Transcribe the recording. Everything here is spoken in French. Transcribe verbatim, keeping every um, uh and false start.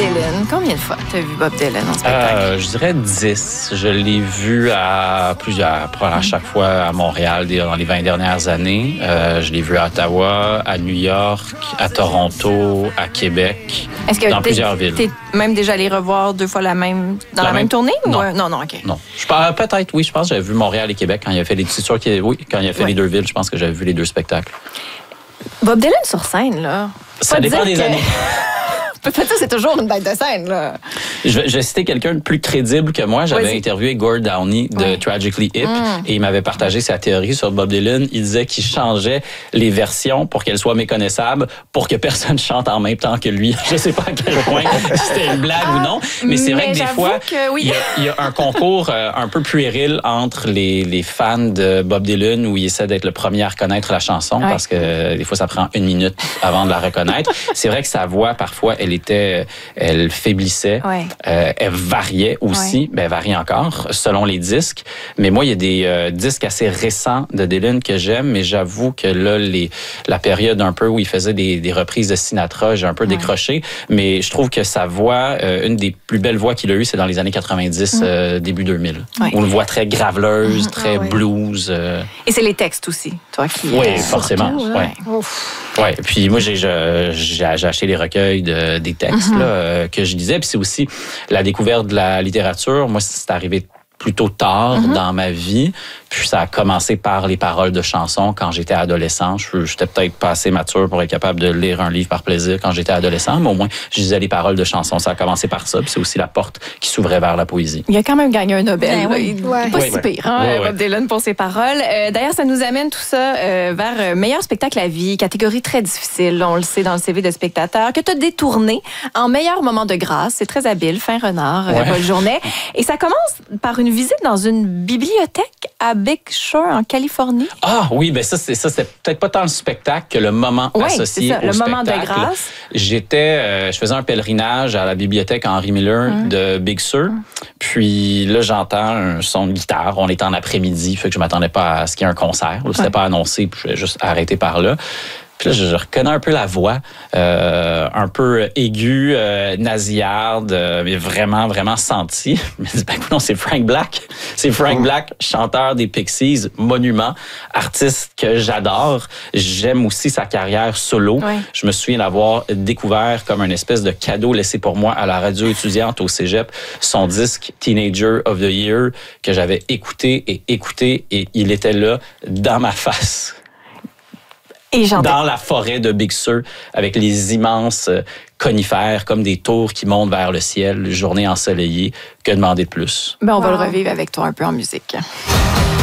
Dylan. Combien de fois tu as vu Bob Dylan en spectacle? Euh, je dirais dix. Je l'ai vu à plusieurs, probablement à chaque fois à Montréal dans les vingt dernières années. Euh, je l'ai vu à Ottawa, à New York, à Toronto, à Québec, Est-ce que dans plusieurs villes. T'es même déjà allé revoir deux fois la même, dans la, la même, même tournée? Non. Ou un... non, non, OK. Non. Je parle, peut-être, oui, je pense que j'avais vu Montréal et Québec quand il a fait les petits sûr qu'il oui, quand il a fait ouais. les deux villes, je pense que j'avais vu les deux spectacles. Bob Dylan sur scène, là. Ça dépend des que... années. Peut-être que c'est toujours une bête de scène, là. Je vais, je vais citer quelqu'un de plus crédible que moi. J'avais oui. interviewé Gord Downie de oui. Tragically Hip mm. et il m'avait partagé sa théorie sur Bob Dylan. Il disait qu'il changeait les versions pour qu'elles soient méconnaissables, pour que personne chante en même temps que lui. Je sais pas à quel point c'était une blague ah, ou non, mais c'est vrai mais que des fois, que oui. il, y a, il y a un concours euh, un peu puéril entre les, les fans de Bob Dylan où il essaie d'être le premier à reconnaître la chanson ouais. parce que euh, des fois, ça prend une minute avant de la reconnaître. C'est vrai que sa voix, parfois, elle était, elle faiblissait, ouais. euh, elle variait aussi, ouais. ben elle varie encore selon les disques. Mais moi, il y a des euh, disques assez récents de Dylan que j'aime, mais j'avoue que là, les, la période un peu où il faisait des, des reprises de Sinatra, j'ai un peu ouais. décroché. Mais je trouve que sa voix, euh, une des plus belles voix qu'il a eues, c'est dans les années quatre-vingt-dix, mmh. euh, début deux mille. Ouais. On le voit très graveleuse, mmh. très ah, ouais. blues. Euh... Et c'est les textes aussi, toi qui. Oui, euh, forcément. Surtout, ouais. Ouais. Puis moi, j'ai, j'ai, j'ai acheté les recueils de, des textes mm-hmm. là, euh, que je lisais. Puis c'est aussi la découverte de la littérature. Moi, c'est arrivé plutôt tard mm-hmm. dans ma vie. Puis ça a commencé par les paroles de chansons quand j'étais adolescent. Je, j'étais peut-être pas assez mature pour être capable de lire un livre par plaisir quand j'étais adolescent, mais au moins, je lisais les paroles de chansons. Ça a commencé par ça, puis c'est aussi la porte qui s'ouvrait vers la poésie. Il a quand même gagné un Nobel. Ben, oui. ouais. Pas oui, si oui. pire, hein, oui, Bob oui. Dylan, pour ses paroles. Euh, d'ailleurs, ça nous amène tout ça euh, vers euh, meilleur spectacle à vie, catégorie très difficile, on le sait dans le C V de spectateur, que tu as détourné en meilleur moment de grâce. C'est très habile, fin renard, ouais. euh, Paul Journet. Et ça commence par une visite dans une bibliothèque à Big Sur, en Californie. Ah oui, ben ça, c'est ça, c'était peut-être pas tant le spectacle que le moment oui, associé c'est ça, au le spectacle. Moment de grâce. J'étais, euh, je faisais un pèlerinage à la bibliothèque Henry Miller mmh. de Big Sur. Mmh. Puis là, j'entends un son de guitare. On est en après-midi, fait que je m'attendais pas à ce qu'il y ait un concert. Là, c'était ouais. pas annoncé, puis je vais juste arrêter par là. Puis là, je, je reconnais un peu la voix, euh, un peu aiguë, euh, nasillarde, euh, mais vraiment, vraiment sentie. Je me dis, ben non, c'est Frank Black. C'est Frank oh. Black, chanteur des Pixies, monument, artiste que j'adore. J'aime aussi sa carrière solo. Ouais. Je me souviens d'avoir découvert comme une espèce de cadeau laissé pour moi à la radio étudiante au cégep, son disque Teenager of the Year que j'avais écouté et écouté et il était là dans ma face. Et dans la forêt de Big Sur, avec les immenses conifères, comme des tours qui montent vers le ciel, journée ensoleillée. Que demander de plus? Ben, on wow. va le revivre avec toi un peu en musique.